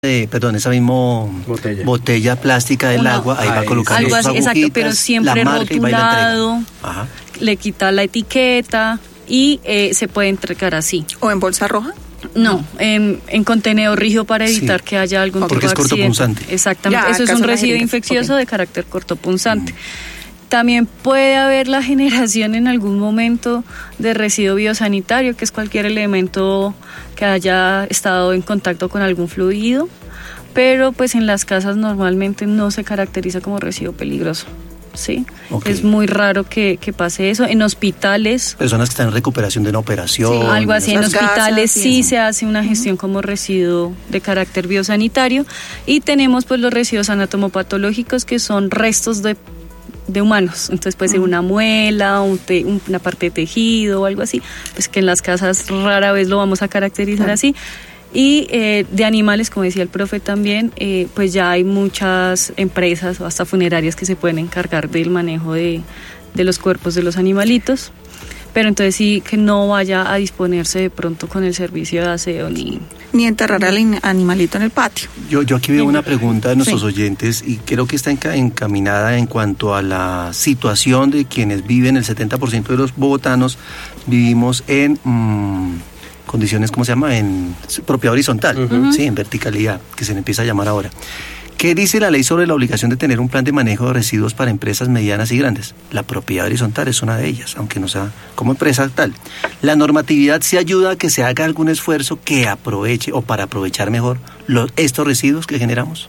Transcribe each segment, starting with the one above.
esa misma botella plástica del agua, ahí va colocando algo así, exacto, pero siempre rotulado, le quita la etiqueta y se puede entregar así. ¿O en bolsa roja? No, en contenedor rígido para evitar que haya algún tipo de accidente. Porque es cortopunzante. Exactamente, eso es un residuo infeccioso de carácter cortopunzante. También puede haber la generación en algún momento de residuo biosanitario, que es cualquier elemento que haya estado en contacto con algún fluido, pero pues en las casas normalmente no se caracteriza como residuo peligroso. Sí, es muy raro que pase eso. En hospitales, personas que están en recuperación de una operación, sí, algo así, en hospitales sí se hace una gestión como residuo de carácter biosanitario. Y tenemos pues los residuos anatomopatológicos, que son restos de humanos, entonces puede ser una muela, una parte de tejido o algo así, pues que en las casas rara vez lo vamos a caracterizar así. Y de animales, como decía el profe también, pues ya hay muchas empresas o hasta funerarias que se pueden encargar del manejo de los cuerpos de los animalitos, pero entonces sí que no vaya a disponerse de pronto con el servicio de aseo ni enterrar al animalito en el patio. Yo aquí veo una pregunta de nuestros oyentes y creo que está encaminada en cuanto a la situación de quienes viven. El 70% de los bogotanos vivimos en condiciones, ¿cómo se llama? En propiedad horizontal, sí, en verticalidad, que se le empieza a llamar ahora. ¿Qué dice la ley sobre la obligación de tener un plan de manejo de residuos para empresas medianas y grandes? La propiedad horizontal es una de ellas, aunque no sea como empresa tal. La normatividad sí ayuda a que se haga algún esfuerzo que aproveche o para aprovechar mejor estos residuos que generamos.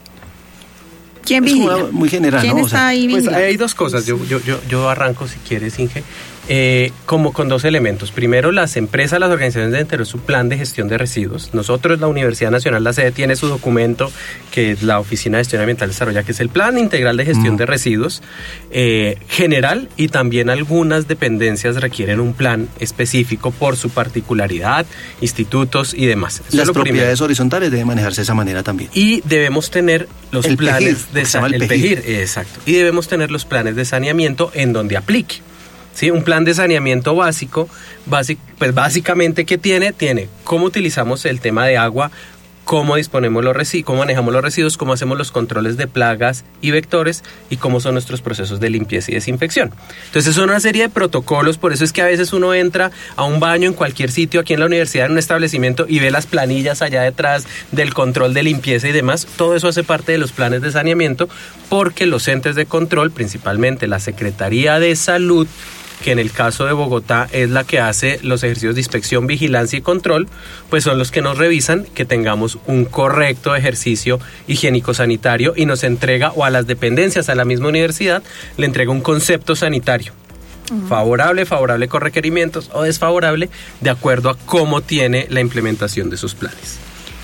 ¿Quién vigila? Muy general, ¿Quién ¿no? está ahí vigilando? Pues hay dos cosas. Yo arranco, si quieres, Inge. Como con dos elementos. Primero, las empresas, las organizaciones deben tener su plan de gestión de residuos. Nosotros, la Universidad Nacional, la sede, tiene su documento que la Oficina de Gestión Ambiental desarrolla, que es el Plan Integral de Gestión de Residuos general, y también algunas dependencias requieren un plan específico por su particularidad, institutos y demás. Las propiedades horizontales deben manejarse de esa manera también. Y debemos tener los planes el PEGIR. Exacto. Y debemos tener los planes de saneamiento en donde aplique. ¿Sí? Un plan de saneamiento básico, pues básicamente ¿qué tiene? Tiene cómo utilizamos el tema de agua, cómo disponemos cómo manejamos los residuos, cómo hacemos los controles de plagas y vectores y cómo son nuestros procesos de limpieza y desinfección. Entonces son una serie de protocolos, por eso es que a veces uno entra a un baño en cualquier sitio, aquí en la universidad, en un establecimiento, y ve las planillas allá detrás del control de limpieza y demás. Todo eso hace parte de los planes de saneamiento, porque los entes de control, principalmente la Secretaría de Salud, que en el caso de Bogotá es la que hace los ejercicios de inspección, vigilancia y control, pues son los que nos revisan que tengamos un correcto ejercicio higiénico-sanitario y nos entrega, o a las dependencias, a la misma universidad, le entrega un concepto sanitario. Favorable con requerimientos, o desfavorable, de acuerdo a cómo tiene la implementación de sus planes.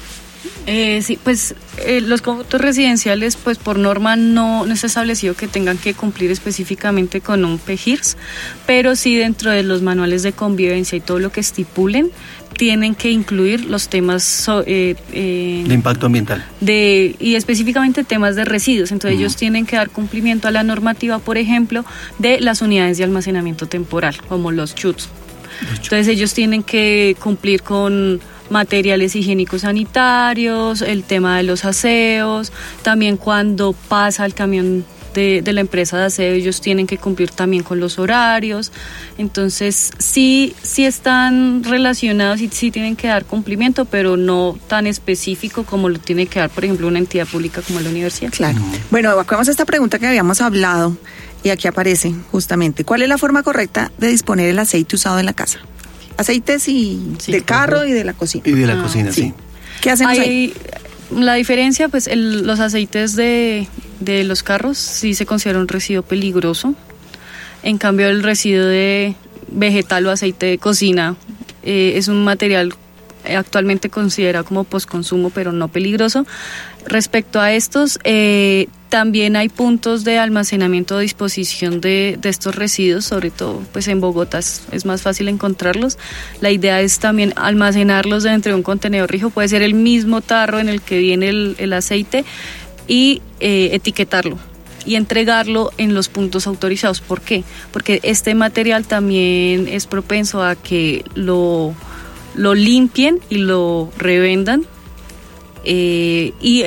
Sí, pues los conjuntos residenciales, pues por norma no es establecido que tengan que cumplir específicamente con un PEGIRS, pero sí dentro de los manuales de convivencia y todo lo que estipulen, tienen que incluir los temas de impacto ambiental y específicamente temas de residuos. Entonces ellos tienen que dar cumplimiento a la normativa, por ejemplo, de las unidades de almacenamiento temporal, como los CHUTS. Entonces ellos tienen que cumplir con materiales higiénicos sanitarios, el tema de los aseos, también cuando pasa el camión de la empresa de aseo, ellos tienen que cumplir también con los horarios. Entonces sí están relacionados y sí tienen que dar cumplimiento, pero no tan específico como lo tiene que dar, por ejemplo, una entidad pública como la universidad. Claro. Bueno, evacuemos esta pregunta que habíamos hablado y aquí aparece justamente. ¿Cuál es la forma correcta de disponer el aceite usado en la casa? Aceites del carro y de la cocina. Y de la cocina, sí. ¿Qué hacemos ahí? La diferencia, pues los aceites de los carros sí se considera un residuo peligroso. En cambio, el residuo de vegetal o aceite de cocina es un material actualmente considerado como postconsumo, pero no peligroso. Respecto a estos, también hay puntos de almacenamiento o disposición de estos residuos, sobre todo pues en Bogotá es más fácil encontrarlos. La idea es también almacenarlos dentro de un contenedor rígido, puede ser el mismo tarro en el que viene el aceite, y etiquetarlo y entregarlo en los puntos autorizados. ¿Por qué? Porque este material también es propenso a que lo limpien y lo revendan y